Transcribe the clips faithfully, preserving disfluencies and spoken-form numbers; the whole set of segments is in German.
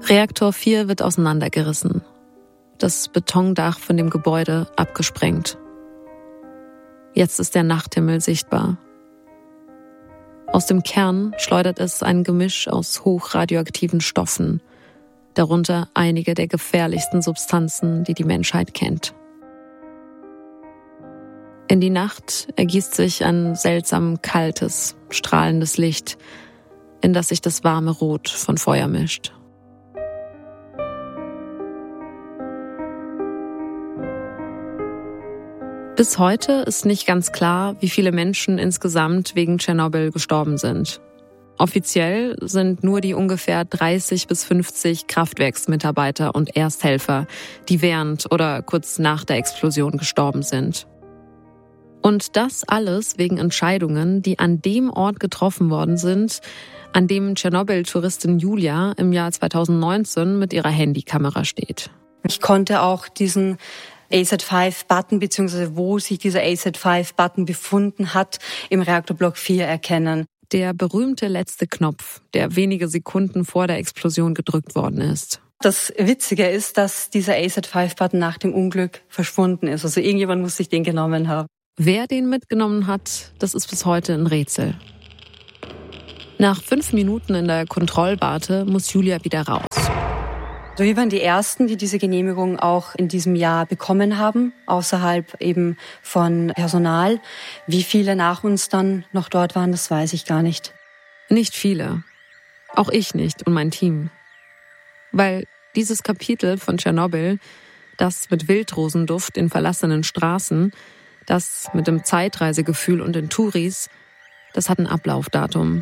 Reaktor vier wird auseinandergerissen. Das Betondach von dem Gebäude abgesprengt. Jetzt ist der Nachthimmel sichtbar. Aus dem Kern schleudert es ein Gemisch aus hochradioaktiven Stoffen, darunter einige der gefährlichsten Substanzen, die die Menschheit kennt. In die Nacht ergießt sich ein seltsam kaltes, strahlendes Licht, in das sich das warme Rot von Feuer mischt. Bis heute ist nicht ganz klar, wie viele Menschen insgesamt wegen Tschernobyl gestorben sind. Offiziell sind nur die ungefähr dreißig bis fünfzig Kraftwerksmitarbeiter und Ersthelfer, die während oder kurz nach der Explosion gestorben sind. Und das alles wegen Entscheidungen, die an dem Ort getroffen worden sind, an dem Tschernobyl-Touristin Julia im Jahr zweitausendneunzehn mit ihrer Handykamera steht. Ich konnte auch diesen A Z fünf Button, beziehungsweise wo sich dieser A Z fünf Button befunden hat, im Reaktorblock vier erkennen. Der berühmte letzte Knopf, der wenige Sekunden vor der Explosion gedrückt worden ist. Das Witzige ist, dass dieser A Z fünf Button nach dem Unglück verschwunden ist. Also irgendjemand muss sich den genommen haben. Wer den mitgenommen hat, das ist bis heute ein Rätsel. Nach fünf Minuten in der Kontrollwarte muss Julia wieder raus. Also wir waren die Ersten, die diese Genehmigung auch in diesem Jahr bekommen haben, außerhalb eben von Personal. Wie viele nach uns dann noch dort waren, das weiß ich gar nicht. Nicht viele. Auch ich nicht und mein Team. Weil dieses Kapitel von Tschernobyl, das mit Wildrosenduft in verlassenen Straßen, das mit dem Zeitreisegefühl und den Touris, das hat ein Ablaufdatum.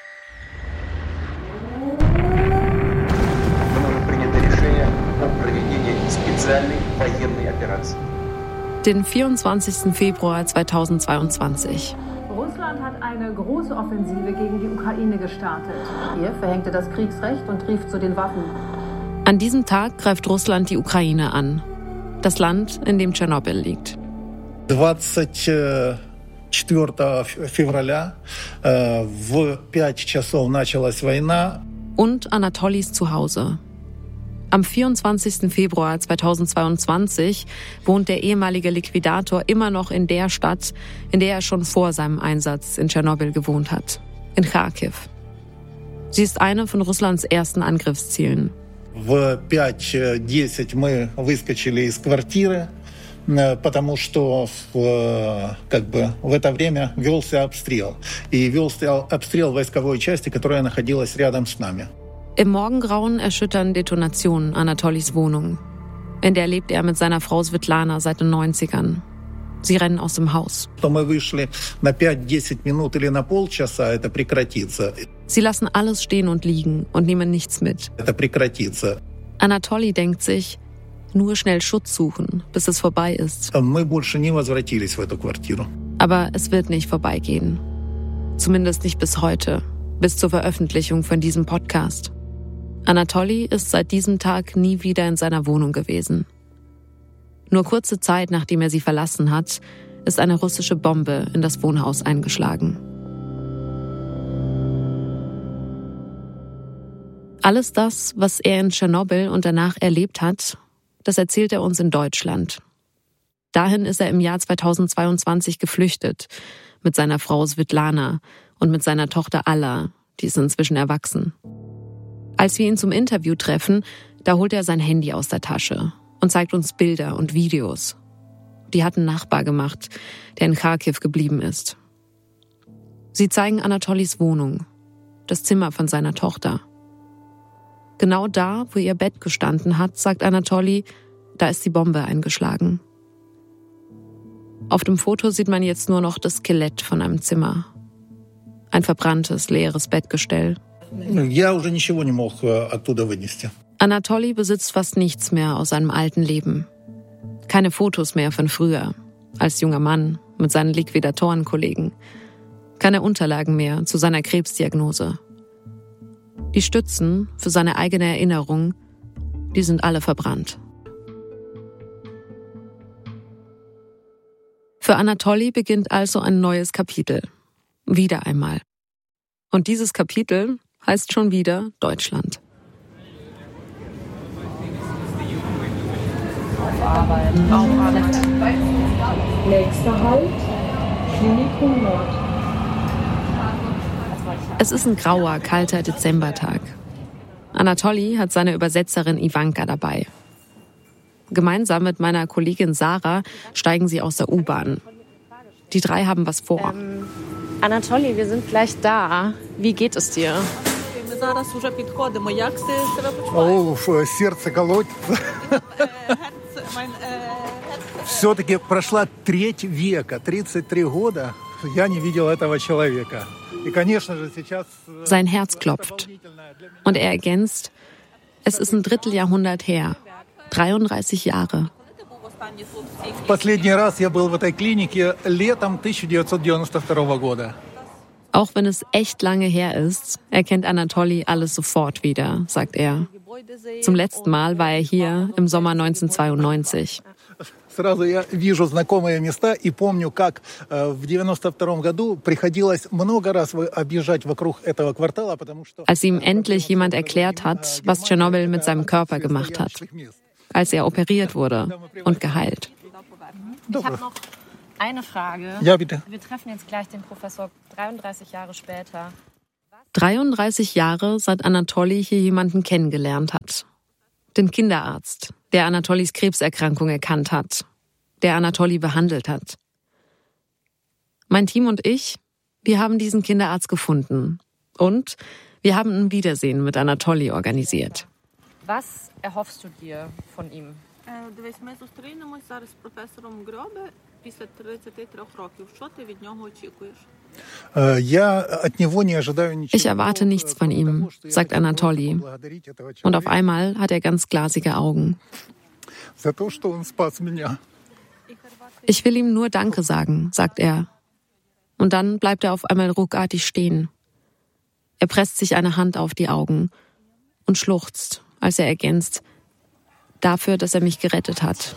Den vierundzwanzigsten Februar zweitausendzweiundzwanzig. Russland hat eine große Offensive gegen die Ukraine gestartet. Kiew verhängte das Kriegsrecht und rief zu den Waffen. An diesem Tag greift Russland die Ukraine an. Das Land, in dem Tschernobyl liegt. двадцать четвёртого февраля в пять часов началась война. Und Anatolis Zuhause. Am vierundzwanzigsten Februar zweitausendzweiundzwanzig wohnt der ehemalige Liquidator immer noch in der Stadt, in der er schon vor seinem Einsatz in Tschernobyl gewohnt hat, in Charkiw. Sie ist eine von Russlands ersten Angriffszielen. В пять десять мы выскочили из квартиры, потому что как бы в это время велся обстрел. И велся обстрел войсковой части, которая находилась рядом с нами. Im Morgengrauen erschüttern Detonationen Anatolis Wohnung. In der lebt er mit seiner Frau Svetlana seit den neunzigern. Sie rennen aus dem Haus. Мы вышли на пять-десять минут или на полчаса, это прекратится. Sie lassen alles stehen und liegen und nehmen nichts mit. Это прекратится. Anatoli denkt sich, nur schnell Schutz suchen, bis es vorbei ist. Мы больше не возвратились в эту квартиру. Aber es wird nicht vorbeigehen. Zumindest nicht bis heute, bis zur Veröffentlichung von diesem Podcast. Anatoli ist seit diesem Tag nie wieder in seiner Wohnung gewesen. Nur kurze Zeit nachdem er sie verlassen hat, ist eine russische Bombe in das Wohnhaus eingeschlagen. Alles das, was er in Tschernobyl und danach erlebt hat, das erzählt er uns in Deutschland. Dahin ist er im Jahr zweitausendzweiundzwanzig geflüchtet, mit seiner Frau Svetlana und mit seiner Tochter Alla, die ist inzwischen erwachsen. Als wir ihn zum Interview treffen, da holt er sein Handy aus der Tasche und zeigt uns Bilder und Videos. Die hat ein Nachbar gemacht, der in Charkiw geblieben ist. Sie zeigen Anatolis Wohnung, das Zimmer von seiner Tochter. Genau da, wo ihr Bett gestanden hat, sagt Anatoli, da ist die Bombe eingeschlagen. Auf dem Foto sieht man jetzt nur noch das Skelett von einem Zimmer. Ein verbranntes, leeres Bettgestell. Я уже ничего не мог оттуда вынести. Anatoli besitzt fast nichts mehr aus seinem alten Leben. Keine Fotos mehr von früher, als junger Mann mit seinen Liquidatorenkollegen. Keine Unterlagen mehr zu seiner Krebsdiagnose. Die Stützen für seine eigene Erinnerung, die sind alle verbrannt. Für Anatoli beginnt also ein neues Kapitel. Wieder einmal. Und dieses Kapitel heißt schon wieder Deutschland. auf Arbeit. Auf Arbeit. Nächster Halt, Klinikum Nord. Es ist ein grauer, kalter Dezembertag. Anatoli hat seine Übersetzerin Ivanka dabei. Gemeinsam mit meiner Kollegin Sarah steigen sie aus der U-Bahn. Die drei haben was vor. Ähm, Anatoli, wir sind gleich da. Wie geht es dir? Oh, сердце колотится. Все-таки прошла треть века, тридцать три года. Я не видел этого человека. И, конечно же, сейчас... Sein Herz klopft. Und er ergänzt, es ist ein Dritteljahrhundert her. dreiunddreißig Jahre. Последний раз я был в этой клинике летом тысяча девятьсот девяносто второго года. Auch wenn es echt lange her ist, erkennt Anatoli alles sofort wieder, sagt er. Zum letzten Mal war er hier im Sommer neunzehnhundertzweiundneunzig. Сразу я вижу знакомые места и помню, как в девяносто втором году приходилось много раз объезжать вокруг этого квартала, потому что... Als ihm endlich jemand erklärt hat, was Tschernobyl mit seinem Körper gemacht hat. Als er operiert wurde und geheilt. Ich habe noch eine Frage. Ja, bitte. Wir treffen jetzt gleich den Professor dreiunddreißig Jahre später. dreiunddreißig Jahre, seit Anatoli hier jemanden kennengelernt hat. Den Kinderarzt, der Anatolis Krebserkrankung erkannt hat, der Anatoli behandelt hat. Mein Team und ich, wir haben diesen Kinderarzt gefunden. Und wir haben ein Wiedersehen mit Anatoli organisiert. Was erhoffst du dir von ihm? Дивись, ми зустрінемось зараз з професором Гробе після тридцяти трьох років. Що ти від нього очікуєш? Ich erwarte nichts von ihm, sagt Anatoli. Und auf einmal hat er ganz glasige Augen. Ich will ihm nur Danke sagen, sagt er. Und dann bleibt er auf einmal ruckartig stehen. Er presst sich eine Hand auf die Augen und schluchzt, als er ergänzt, dafür, dass er mich gerettet hat.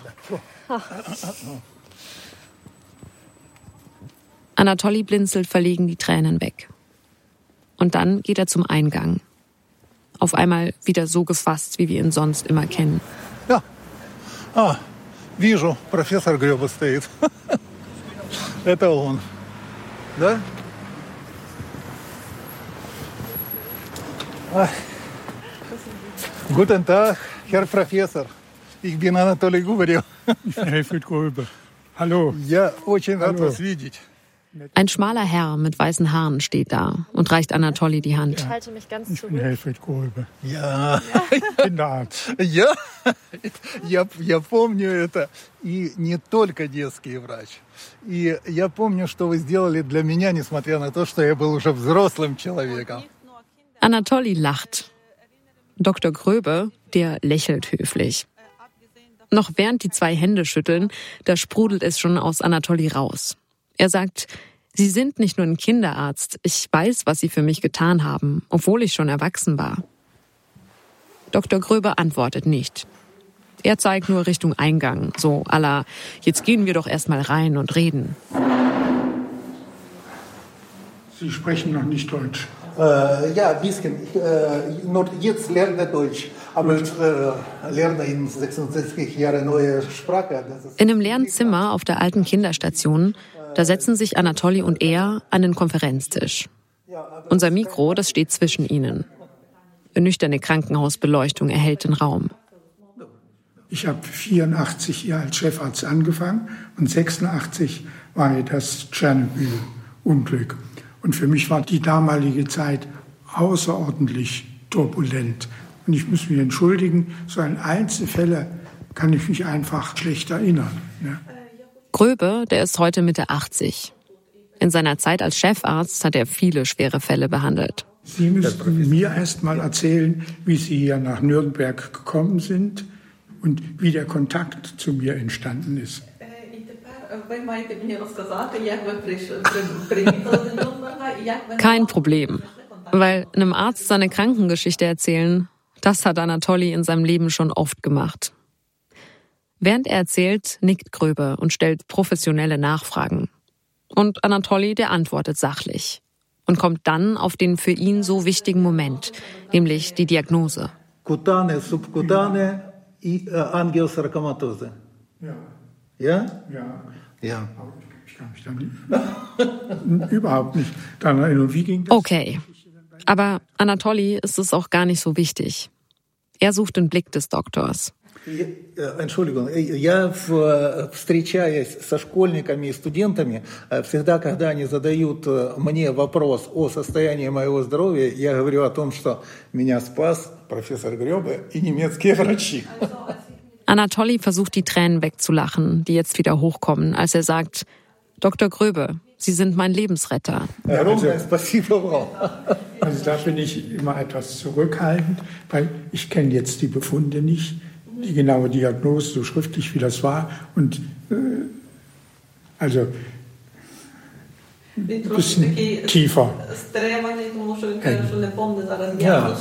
Anatoli blinzelt verlegen die Tränen weg. Und dann geht er zum Eingang. Auf einmal wieder so gefasst, wie wir ihn sonst immer kennen. Ja, ah, вижу, профессор Грёба стоит. Это он, да? Guten Tag, Herr Professor. Ich bin Anatoli Gubarev. Helfried Gröbe. Hallo. Ja, очень рад вас видеть. Ein schmaler Herr mit weißen Haaren steht da und reicht Anatoli die Hand. Ich halte mich ganz Ich zurück. bin Helfried Gröbe. Ja. Kinderarzt. Я, я, я помню это. И не только детский врач. И я помню, что вы сделали для меня, несмотря на то, что я был уже взрослым человеком. Anatoli lacht. Doktor Gröbe, der lächelt höflich. Noch während die zwei Hände schütteln, da sprudelt es schon aus Anatoli raus. Er sagt, Sie sind nicht nur ein Kinderarzt. Ich weiß, was Sie für mich getan haben, obwohl ich schon erwachsen war. Doktor Gröbe antwortet nicht. Er zeigt nur Richtung Eingang, so à la, jetzt gehen wir doch erstmal rein und reden. Sie sprechen noch nicht Deutsch. Äh, ja, ein bisschen. Ich, äh, nur jetzt lerne Deutsch. Aber ich äh, lerne in sechsundsechzig Jahren neue Sprache. Das ist in einem leeren Zimmer auf der alten Kinderstation, da setzen sich Anatoli und er an den Konferenztisch. Unser Mikro, das steht zwischen ihnen. Eine nüchterne Krankenhausbeleuchtung erhellt den Raum. Ich habe vierundachtzig hier als Chefarzt angefangen und sechsundachtzig war das Tschernobyl-Unglück. Und für mich war die damalige Zeit außerordentlich turbulent. Und ich muss mich entschuldigen, so an Einzelfälle kann ich mich einfach schlecht erinnern. Ne? Gröbe, der ist heute Mitte achtzig. In seiner Zeit als Chefarzt hat er viele schwere Fälle behandelt. Sie müssen mir erst mal erzählen, wie Sie hier nach Nürnberg gekommen sind und wie der Kontakt zu mir entstanden ist. Kein Problem. Weil einem Arzt seine Krankengeschichte erzählen, das hat Anatoli in seinem Leben schon oft gemacht. Während er erzählt, nickt Gröbe und stellt professionelle Nachfragen. Und Anatoli, der antwortet sachlich. Und kommt dann auf den für ihn so wichtigen Moment, nämlich die Diagnose. Кутане, субкутане и ангиосаркоматозе. Ja. Ja? Ja. Ja. Ich kann mich da nicht, überhaupt nicht daran erinnern. Wie ging das? Okay, aber Anatoli ist es auch gar nicht so wichtig. Er sucht den Blick des Doktors. Entschuldigung, я, встречаясь со школьниками и студентами, всегда, когда они задают мне вопрос о состоянии моего здоровья, я говорю о том, что меня спас профессор Грёбе и немецкие врачи. Anatoli versucht, die Tränen wegzulachen, die jetzt wieder hochkommen, als er sagt, Doktor Gröbe, Sie sind mein Lebensretter. Also, also da bin ich immer etwas zurückhaltend, weil ich kenne jetzt die Befunde nicht, die genaue Diagnose, so schriftlich wie das war. Und äh, also ein bisschen tiefer. Ja.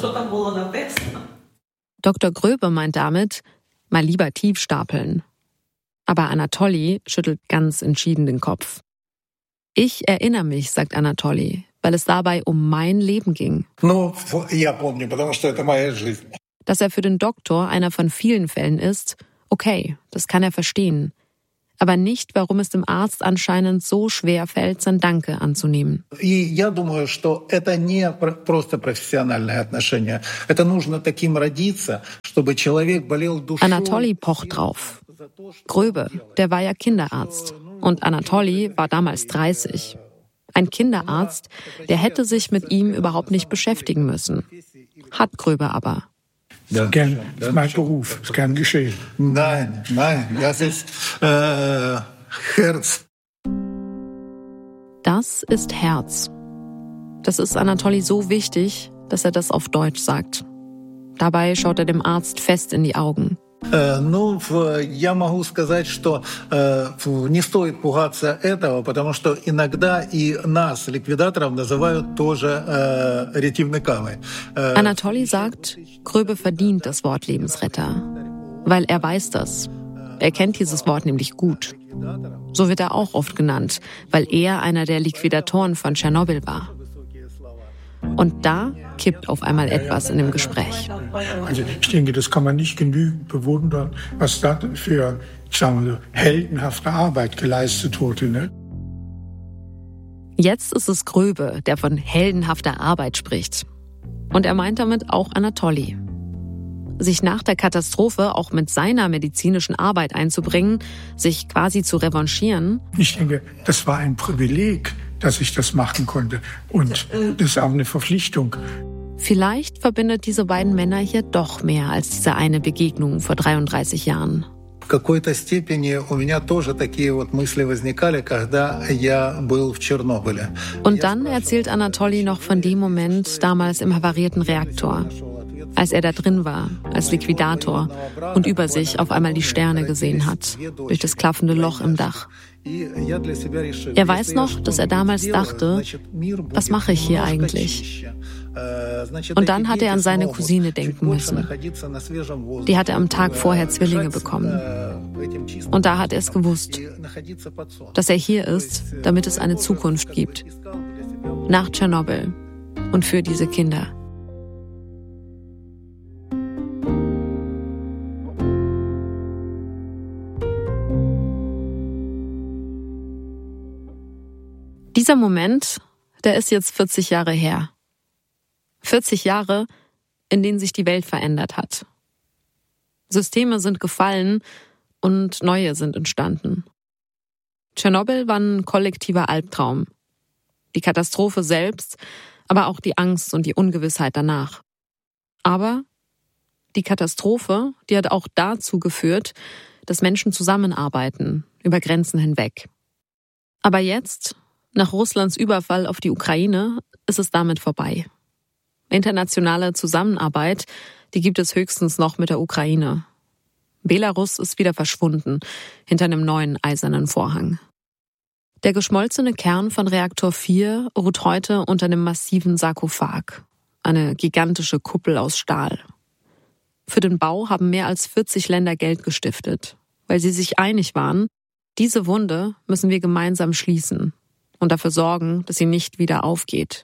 Doktor Gröbe meint damit, mal lieber tief stapeln. Aber Anatoli schüttelt ganz entschieden den Kopf. Ich erinnere mich, sagt Anatoli, weil es dabei um mein Leben ging. Ну, я помню, потому что это моя жизнь. Dass er für den Doktor einer von vielen Fällen ist, okay, das kann er verstehen. Aber nicht, warum es dem Arzt anscheinend so schwer fällt, sein Danke anzunehmen. И я думаю, что это не просто профессиональное отношение. Это нужно таким родиться, чтобы человек болел душой. Anatoli pocht drauf. Gröbe, der war ja Kinderarzt. Und Anatoli war damals dreißig. Ein Kinderarzt, der hätte sich mit ihm überhaupt nicht beschäftigen müssen. Hat Gröbe aber. Ja, gern, das ist mein Beruf, ist gern geschehen. Nein, nein, das ist äh, Herz. Das ist Herz. Das ist Anatoli so wichtig, dass er das auf Deutsch sagt. Dabei schaut er dem Arzt fest in die Augen. Ну, я могу сказать, что не стоит пугаться этого, потому что иногда и нас, ликвидаторов, называют тоже ретивниками. Anatoli sagt, Gröbe verdient das Wort Lebensretter, weil er weiß das. Er kennt dieses Wort nämlich gut. So wird er auch oft genannt, weil er einer der Liquidatoren von Tschernobyl war. Und da kippt auf einmal etwas in dem Gespräch. Also ich denke, das kann man nicht genügend bewundern, was da für, ich sag mal so, heldenhafte Arbeit geleistet wurde. Ne? Jetzt ist es Gröbe, der von heldenhafter Arbeit spricht. Und er meint damit auch Anatoli. Sich nach der Katastrophe auch mit seiner medizinischen Arbeit einzubringen, sich quasi zu revanchieren. Ich denke, das war ein Privileg, dass ich das machen konnte. Und das ist auch eine Verpflichtung. Vielleicht verbindet diese beiden Männer hier doch mehr als diese eine Begegnung vor dreiunddreißig Jahren. В какой-то степени у меня тоже такие вот мысли возникали, когда я был в Чернобыле. Und dann erzählt Anatoli noch von dem Moment damals im havarierten Reaktor, als er da drin war, als Liquidator und über sich auf einmal die Sterne gesehen hat, durch das klaffende Loch im Dach. Er weiß noch, dass er damals dachte, was mache ich hier eigentlich? Und dann hat er an seine Cousine denken müssen. Die hatte am Tag vorher Zwillinge bekommen. Und da hat er es gewusst, dass er hier ist, damit es eine Zukunft gibt. Nach Tschernobyl und für diese Kinder. Dieser Moment, der ist jetzt vierzig Jahre her. vierzig Jahre, in denen sich die Welt verändert hat. Systeme sind gefallen und neue sind entstanden. Tschernobyl war ein kollektiver Albtraum. Die Katastrophe selbst, aber auch die Angst und die Ungewissheit danach. Aber die Katastrophe, die hat auch dazu geführt, dass Menschen zusammenarbeiten, über Grenzen hinweg. Aber jetzt, nach Russlands Überfall auf die Ukraine, ist es damit vorbei. Internationale Zusammenarbeit, die gibt es höchstens noch mit der Ukraine. Belarus ist wieder verschwunden, hinter einem neuen eisernen Vorhang. Der geschmolzene Kern von Reaktor vier ruht heute unter einem massiven Sarkophag, eine gigantische Kuppel aus Stahl. Für den Bau haben mehr als vierzig Länder Geld gestiftet, weil sie sich einig waren, diese Wunde müssen wir gemeinsam schließen und dafür sorgen, dass sie nicht wieder aufgeht.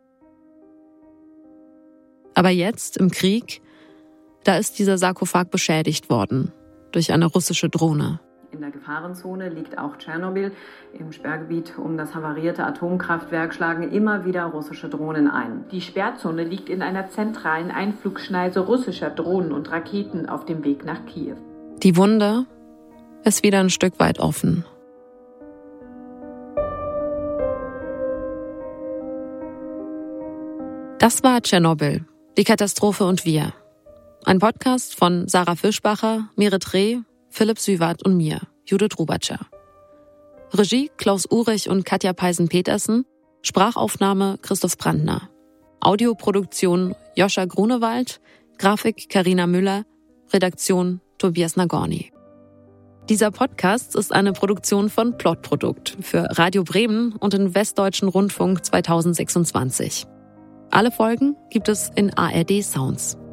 Aber jetzt, im Krieg, da ist dieser Sarkophag beschädigt worden durch eine russische Drohne. In der Gefahrenzone liegt auch Tschernobyl. Im Sperrgebiet um das havarierte Atomkraftwerk schlagen immer wieder russische Drohnen ein. Die Sperrzone liegt in einer zentralen Einflugschneise russischer Drohnen und Raketen auf dem Weg nach Kiew. Die Wunde ist wieder ein Stück weit offen. Das war Tschernobyl, die Katastrophe und wir. Ein Podcast von Sarah Fischbacher, Merit Reh, Philipp Süwart und mir, Judith Rubatscher. Regie Klaus Urich und Katja Peisen-Petersen, Sprachaufnahme Christoph Brandner. Audioproduktion Joscha Grunewald, Grafik Carina Müller, Redaktion Tobias Nagorny. Dieser Podcast ist eine Produktion von Plotprodukt für Radio Bremen und den Westdeutschen Rundfunk zweitausendsechsundzwanzig. Alle Folgen gibt es in A R D Sounds.